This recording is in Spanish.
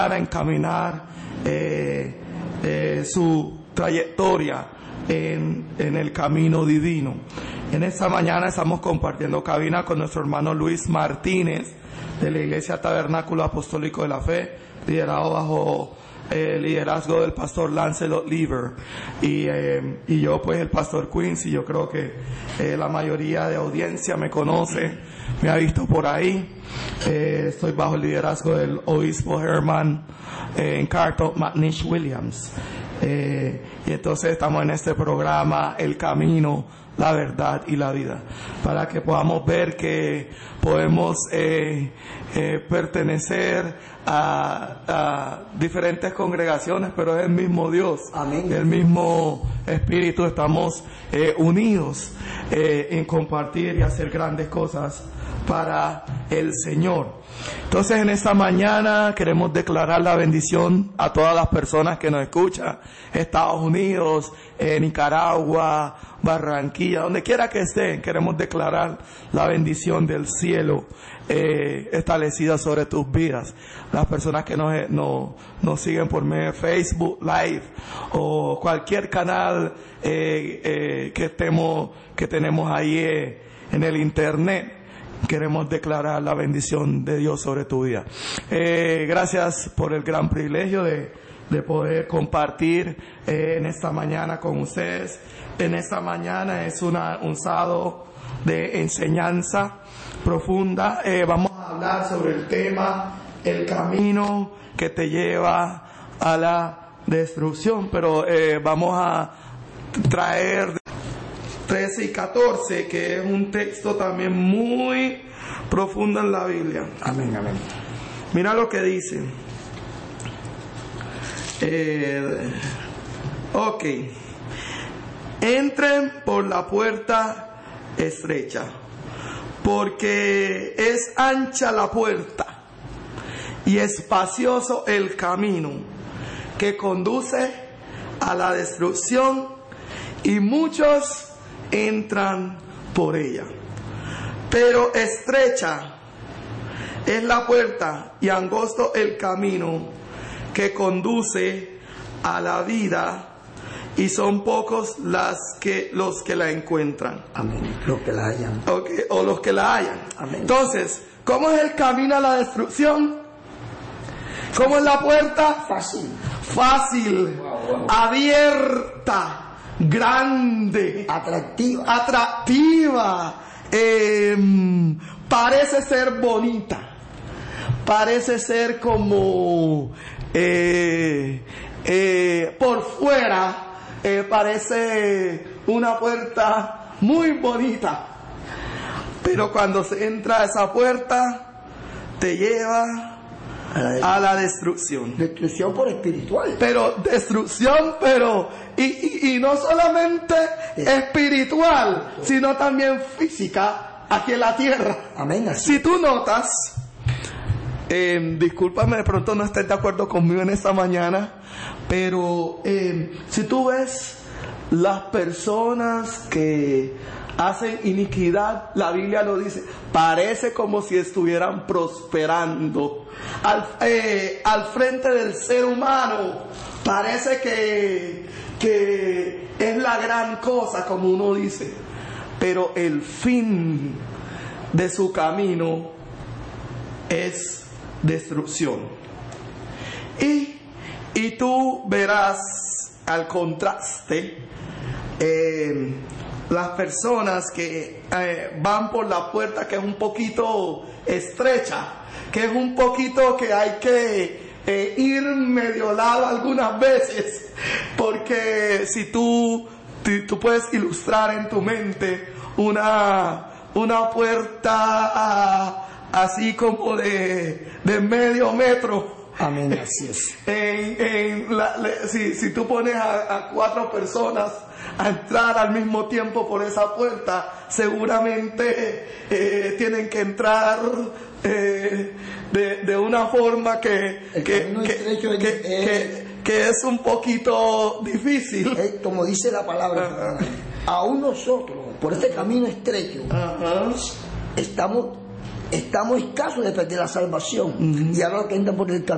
a encaminar su trayectoria en el camino divino. En esta mañana estamos compartiendo cabina con nuestro hermano Luis Martínez de la Iglesia Tabernáculo Apostólico de la Fe, liderado bajo el liderazgo del pastor Lancelot Lever y yo pues el pastor Quincy. Yo creo que la mayoría de audiencia me conoce, me ha visto por ahí. Estoy bajo el liderazgo del obispo Herman en Carton McNish Williams, y entonces estamos en este programa El Camino, la Verdad y la Vida, para que podamos ver que podemos pertenecer a diferentes congregaciones, pero es el mismo Dios. Amén. El mismo Espíritu. Estamos unidos en compartir y hacer grandes cosas para el Señor. Entonces, en esta mañana queremos declarar la bendición a todas las personas que nos escuchan, Estados Unidos, Nicaragua, Barranquilla, donde quiera que estén. Queremos declarar la bendición del cielo establecida sobre tus vidas. Las personas que nos siguen por medio de Facebook Live o cualquier canal que tenemos ahí en el internet, queremos declarar la bendición de Dios sobre tu vida. Gracias por el gran privilegio de poder compartir en esta mañana con ustedes. En esta mañana es un sábado de enseñanza profunda. Vamos a hablar sobre el tema el camino que te lleva a la destrucción, pero vamos a traer 13 y 14, que es un texto también muy profundo en la Biblia. Amén, amén. Mira lo que dice. Ok. Entren por la puerta estrecha, porque es ancha la puerta y espacioso el camino que conduce a la destrucción, y muchos entran por ella. Pero estrecha es la puerta y angosto el camino que conduce a la vida, y son pocos los que la encuentran. Amén. Los que la hallan. Okay, o los que la hallan. Amén. Entonces, ¿cómo es el camino a la destrucción? ¿Cómo es la puerta? Fácil. Fácil. Wow. Abierta. Grande. Atractiva. Parece ser bonita. Parece ser como por fuera parece una puerta muy bonita, pero cuando se entra a esa puerta te lleva a la destrucción. Destrucción por espiritual. Pero destrucción, y no solamente espiritual, sino también física aquí en la tierra. Amén. Así. Si tú notas, discúlpame, de pronto no estés de acuerdo conmigo en esta mañana, pero si tú ves las personas que hacen iniquidad, la Biblia lo dice, parece como si estuvieran prosperando al frente del ser humano. Parece que es la gran cosa, como uno dice, pero el fin de su camino es destrucción. Y tú verás al contraste las personas que van por la puerta que es un poquito estrecha, que es un poquito que hay que ir medio lado algunas veces, porque si tú puedes ilustrar en tu mente una puerta así como de medio metro. Amén, así es. Si tú pones a 4 personas a entrar al mismo tiempo por esa puerta, seguramente tienen que entrar de una forma que es un poquito difícil. Como dice la palabra, aún nosotros, por este camino estrecho, estamos escasos de perder la salvación. Y ahora que entran por el camino